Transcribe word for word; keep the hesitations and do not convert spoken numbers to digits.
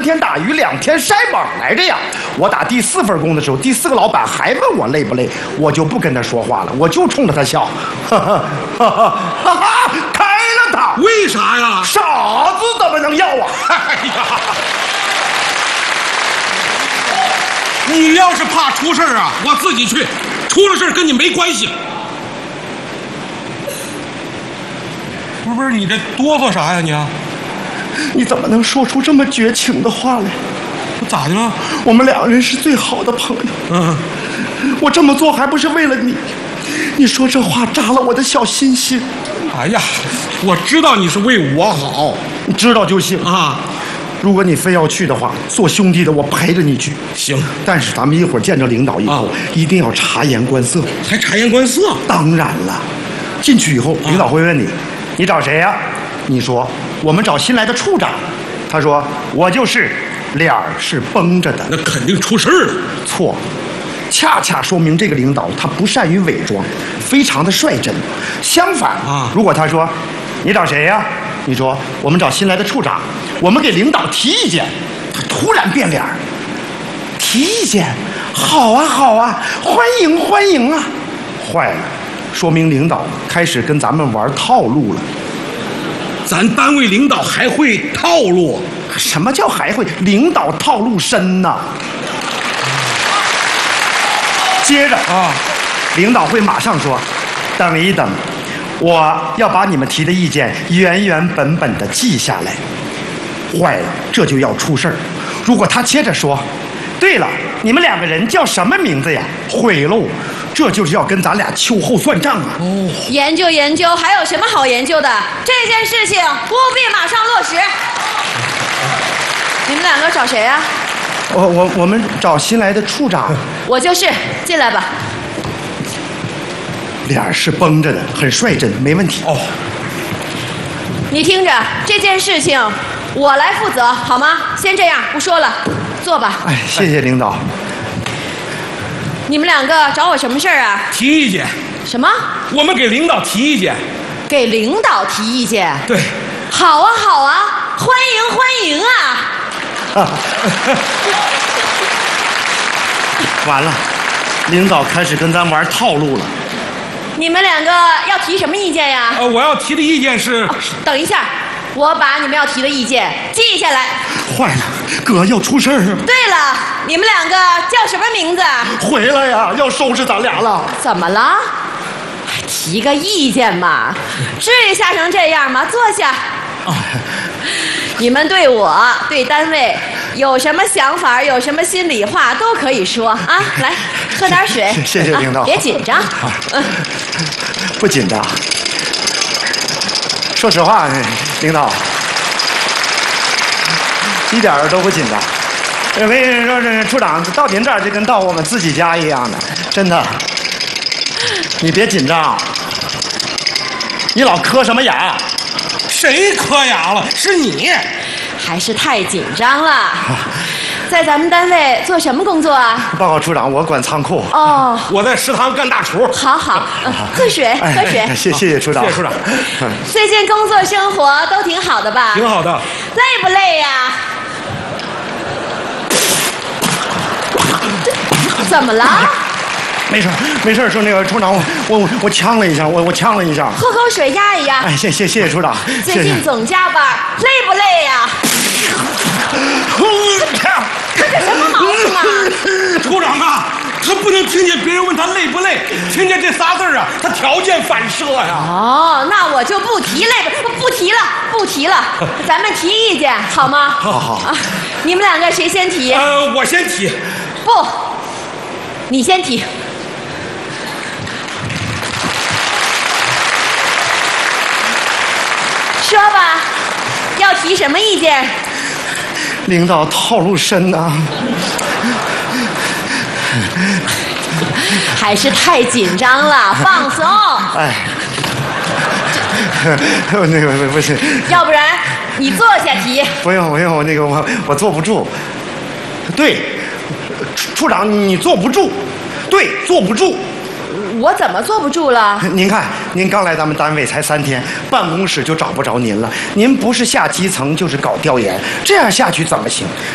天打鱼两天晒网来着呀。我打第四份工的时候，第四个老板还问我累不累，我就不跟他说话了，我就冲着他笑，哈哈哈哈哈哈，开了他。 为啥呀？ 傻子怎么能要啊？ 哎呀！你要是怕出事啊，我自己去，出了事跟你没关系。不是不是，你这哆嗦啥呀你？ 你怎么能说出这么绝情的话来？ 我咋的了？ 我们两人是最好的朋友。 嗯， 我这么做还不是为了你？你说这话扎了我的小心心。 哎呀，我知道你是为我好， 你知道就行啊。 如果你非要去的话，做兄弟的我陪着你去。 行， 但是咱们一会儿见着领导以后，啊、一定要察言观色。 还察言观色？ 当然了，进去以后， 啊、 领导会问你，你找谁呀？你说我们找新来的处长。他说我就是，脸儿是绷着的。 那肯定出事了。 错，恰恰说明这个领导他不善于伪装，非常的率真。相反啊，如果他说你找谁呀？你说我们找新来的处长，我们给领导提意见，他突然变脸，提意见，好啊好啊，欢迎欢迎啊！坏了，说明领导开始跟咱们玩套路了。 咱单位领导还会套路？ 什么叫还会？领导套路深呐。接着啊，领导会马上说，等一等。我要把你们提的意见原原本本的记下来。坏了，这就要出事儿。如果他接着说，对了，你们两个人叫什么名字呀？毁喽，这就是要跟咱俩秋后算账啊！ 哦，研究研究，还有什么好研究的？这件事情务必马上落实。你们两个找谁呀？ 我我我们找新来的处长。 我就是，进来吧。 脸是绷着的，很率真，没问题。哦， 你听着，这件事情我来负责，好吗？先这样，不说了，坐吧。 哎，谢谢领导。 你们两个找我什么事儿啊？ 提意见。 什么？ 我们给领导提意见。 给领导提意见？ 对。 好啊，好啊，欢迎欢迎啊！ 完了，领导开始跟咱玩套路了。 你们两个要提什么意见呀？ 呃，我要提的意见是…… 哦、等一下，我把你们要提的意见记下来。 坏了，哥要出事儿。 对了，你们两个叫什么名字？ 回来呀，要收拾咱俩了。 怎么了？提个意见嘛，至于吓成这样吗？坐下。哦、你们对我、对单位有什么想法、有什么心里话都可以说啊！来，喝点水。 谢谢领导。 啊、别紧张。啊、嗯， 不紧张。说实话，领导一点儿都不紧张。我跟你说，这处长到您这儿就跟到我们自己家一样的，真的。你别紧张，你老磕什么牙？ 谁磕牙了？是你。 还是太紧张了。在咱们单位做什么工作啊？ 报告处长，我管仓库。 哦， 我在食堂干大厨。 好好，呃、喝水，喝水。 哎、谢谢谢处长， 谢谢处长。 最近工作生活都挺好的吧？ 挺好的。 累不累呀？怎么了？ 没事没事说那个处长，我我我呛了一下，我我呛了一下。 喝口水压一压。 哎，谢谢谢谢处长。 最近总加班，累不累呀？这这什么毛病啊？ 处长啊，他不能听见别人问他累不累，听见这仨字啊，他条件反射呀。 哦，那我就不提累不不提了，不提了。咱们提意见好吗？ 好好。啊， 你们两个谁先提？ 呃，我先提。 不，你先提。说吧，要提什么意见？ 领导套路深呐、啊， 还是太紧张了，放松。 哎，那个不行， 要不然你坐下提。 不用不用，那个我我坐不住。对，处长你坐不住，对，坐不住。 我怎么坐不住了？ 您看，您刚来咱们单位才三天，办公室就找不着您了。您不是下基层，就是搞调研，这样下去怎么行？